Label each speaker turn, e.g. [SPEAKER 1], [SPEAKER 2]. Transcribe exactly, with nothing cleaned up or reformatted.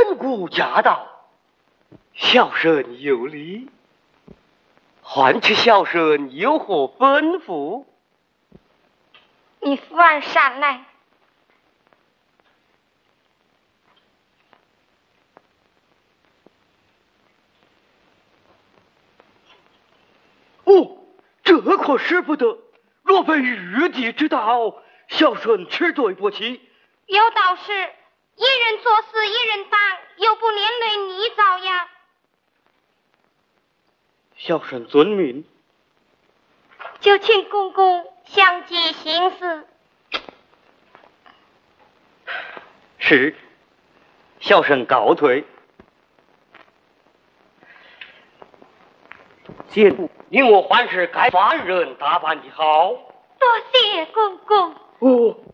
[SPEAKER 1] 恩顾驾到，小生有礼，唤起小生有何吩咐？
[SPEAKER 2] 你扶俺上来。
[SPEAKER 1] 哦，这可使不得！若被玉帝知道，小生吃罪不起。
[SPEAKER 2] 有道是一人做事一人当，又不连累你遭殃。
[SPEAKER 1] 小生遵命。
[SPEAKER 2] 就请公公详记行事。
[SPEAKER 1] 是，小生告退。姐夫，因我还是该犯人打扮的好。
[SPEAKER 2] 多谢公公。
[SPEAKER 1] 哦。